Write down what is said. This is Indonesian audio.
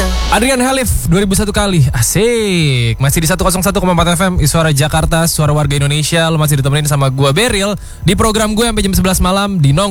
Adrian Halif 2001 kali. Asik. Masih di 101,4 FM Suara Jakarta, suara warga Indonesia. Lo masih ditemenin sama gue Beril di program gue sampai jam 11 malam di Nongkrong